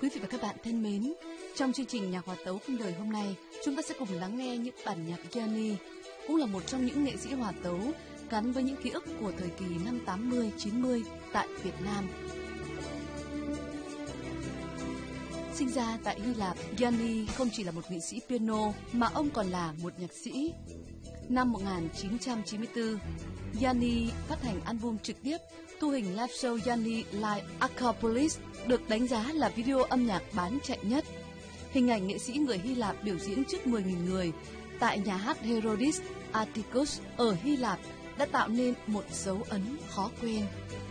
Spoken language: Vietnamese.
Quý vị và các bạn thân mến, trong chương trình Nhạc Hòa Tấu Không Đời hôm nay, chúng ta sẽ cùng lắng nghe những bản nhạc Gianni, cũng là một trong những nghệ sĩ hòa tấu gắn với những ký ức của thời kỳ năm 80, 90 tại Việt Nam. Sinh ra tại Hy Lạp, Gianni không chỉ là một nghệ sĩ piano mà ông còn là một nhạc sĩ. Năm 1994, Gianni phát hành album trực tiếp thu hình live show Gianni Live Acropolis, được đánh giá là video âm nhạc bán chạy nhất. Hình ảnh nghệ sĩ người Hy Lạp biểu diễn trước 10.000 người tại nhà hát Herodis Atticus ở Hy Lạp đã tạo nên một dấu ấn khó quên.